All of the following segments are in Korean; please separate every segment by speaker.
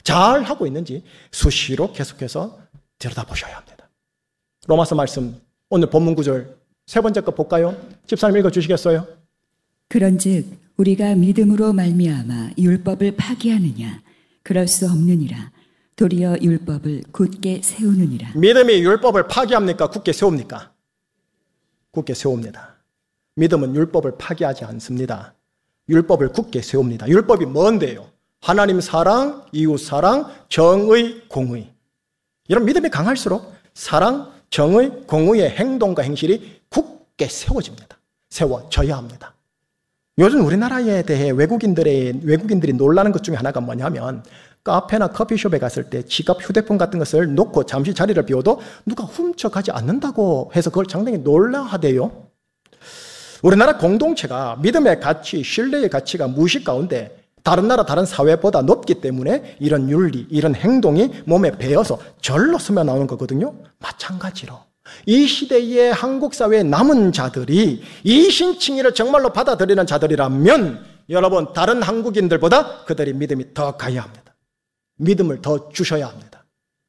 Speaker 1: 잘 하고 있는지 수시로 계속해서 들여다보셔야 합니다. 로마서 말씀 오늘 본문 구절 세 번째 거 볼까요? 집사님 읽어주시겠어요?
Speaker 2: 그런즉 우리가 믿음으로 말미암아 율법을 파기하느냐? 그럴 수 없느니라. 도리어 율법을 굳게 세우느니라.
Speaker 1: 믿음이 율법을 파기합니까? 굳게 세웁니까? 굳게 세웁니다. 믿음은 율법을 파기하지 않습니다. 율법을 굳게 세웁니다. 율법이 뭔데요? 하나님 사랑, 이웃 사랑, 정의, 공의. 이런 믿음이 강할수록 사랑, 정의, 공의의 행동과 행실이 굳게 세워집니다. 세워져야 합니다. 요즘 우리나라에 대해 외국인들이 놀라는 것 중에 하나가 뭐냐면 카페나 커피숍에 갔을 때 지갑, 휴대폰 같은 것을 놓고 잠시 자리를 비워도 누가 훔쳐가지 않는다고 해서 그걸 상당히 놀라하대요. 우리나라 공동체가 믿음의 가치, 신뢰의 가치가 무의식 가운데 다른 나라, 다른 사회보다 높기 때문에 이런 윤리, 이런 행동이 몸에 배어서 절로 스며 나오는 거거든요. 마찬가지로 이 시대의 한국 사회의 남은 자들이 이 신칭의를 정말로 받아들이는 자들이라면 여러분 다른 한국인들보다 그들이 믿음이 더 가야 합니다. 믿음을 더 주셔야 합니다.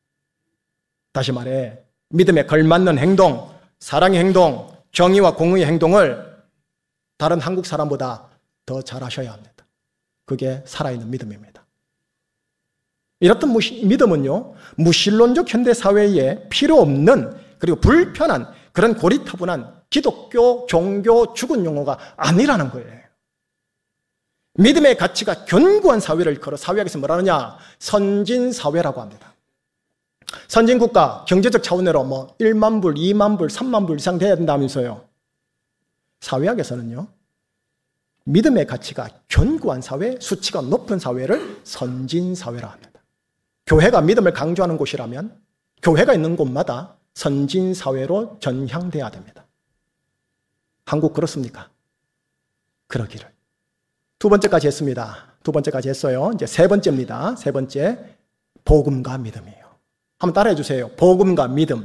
Speaker 1: 다시 말해 믿음에 걸맞는 행동, 사랑의 행동, 정의와 공의의 행동을 다른 한국 사람보다 더 잘하셔야 합니다. 그게 살아있는 믿음입니다. 이렇던 믿음은요, 무신론적 현대 사회에 필요 없는 그리고 불편한 그런 고리타분한 기독교 종교 죽은 용어가 아니라는 거예요. 믿음의 가치가 견고한 사회를 일컬어 사회학에서 뭐라느냐? 선진사회라고 합니다. 선진국가 경제적 차원으로 1만 불, 2만 불, 3만 불 이상 돼야 된다면서요. 사회학에서는요, 믿음의 가치가 견고한 사회, 수치가 높은 사회를 선진사회라 합니다. 교회가 믿음을 강조하는 곳이라면 교회가 있는 곳마다 선진사회로 전향돼야 됩니다. 한국 그렇습니까? 그러기를. 두 번째까지 했습니다. 두 번째까지 했어요. 이제 세 번째입니다. 세 번째, 복음과 믿음이에요. 한번 따라해 주세요. 복음과 믿음.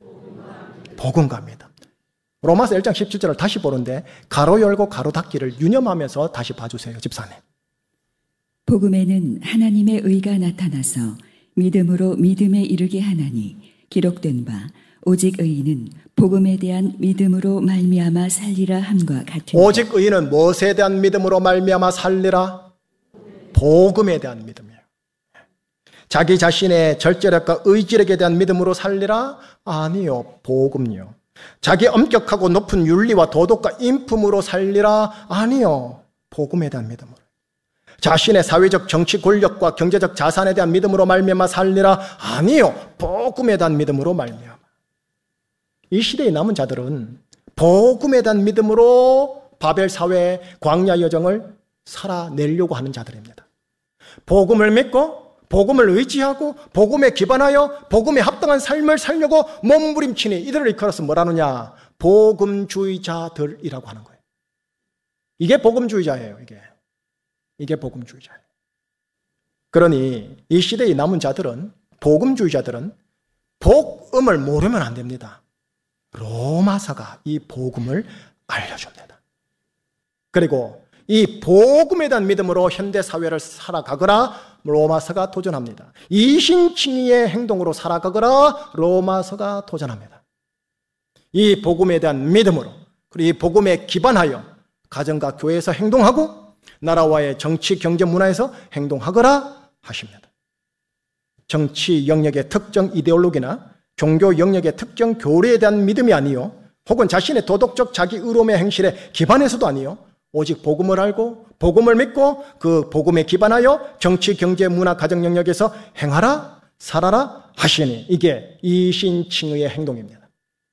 Speaker 1: 복음과 믿음. 로마서 1장 17절을 다시 보는데 가로 열고 가로 닫기를 유념하면서 다시 봐주세요. 집사님.
Speaker 2: 복음에는 하나님의 의가 나타나서 믿음으로 믿음에 이르게 하나니 기록된 바 오직 의인은 복음에 대한 믿음으로 말미암아 살리라 함과 같으니라.
Speaker 1: 오직 의인은 무엇에 대한 믿음으로 말미암아 살리라? 복음에 대한 믿음이에요. 자기 자신의 절제력과 의지력에 대한 믿음으로 살리라? 아니요. 복음요. 자기 엄격하고 높은 윤리와 도덕과 인품으로 살리라? 아니요. 복음에 대한 믿음으로. 자신의 사회적 정치 권력과 경제적 자산에 대한 믿음으로 말미암아 살리라? 아니요. 복음에 대한 믿음으로 말미암아. 이 시대에 남은 자들은 복음에 대한 믿음으로 바벨 사회의 광야 여정을 살아내려고 하는 자들입니다. 복음을 믿고 복음을 의지하고 복음에 기반하여 복음에 합당한 삶을 살려고 몸부림치니 이들을 일컬어서 뭐라느냐? 복음주의자들이라고 하는 거예요. 이게 복음주의자예요. 이게 복음주의자예요. 그러니 이 시대의 남은 자들은, 복음주의자들은 복음을 모르면 안 됩니다. 로마서가 이 복음을 알려줍니다. 그리고 이 복음에 대한 믿음으로 현대사회를 살아가거라 로마서가 도전합니다. 이신칭의의 행동으로 살아가거라 로마서가 도전합니다. 이 복음에 대한 믿음으로, 그리고 이 복음에 기반하여 가정과 교회에서 행동하고 나라와의 정치, 경제, 문화에서 행동하거라 하십니다. 정치 영역의 특정 이데올로기나 종교 영역의 특정 교리에 대한 믿음이 아니요, 혹은 자신의 도덕적 자기 의로움의 행실에 기반해서도 아니요, 오직 복음을 알고 복음을 믿고 그 복음에 기반하여 정치, 경제, 문화, 가정 영역에서 행하라, 살아라 하시니 이게 이신칭의의 행동입니다.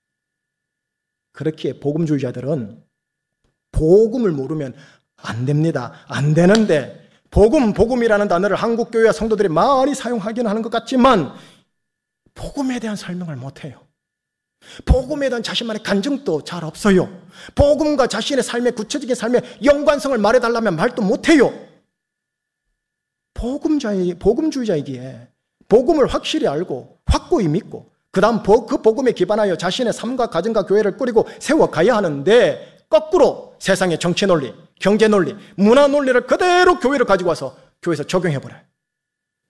Speaker 1: 그렇기에 복음주의자들은 복음을 모르면 안 됩니다. 안 되는데 복음이라는 단어를 한국교회와 성도들이 많이 사용하긴 하는 것 같지만 복음에 대한 설명을 못해요. 복음에 대한 자신만의 간증도 잘 없어요. 복음과 자신의 삶의 구체적인 삶의 연관성을 말해달라면 말도 못해요. 복음주의자이기에 복음을 확실히 알고 확고히 믿고 그 다음 그 복음에 기반하여 자신의 삶과 가정과 교회를 꾸리고 세워가야 하는데 거꾸로 세상의 정치 논리, 경제 논리, 문화 논리를 그대로 교회를 가지고 와서 교회에서 적용해버려요.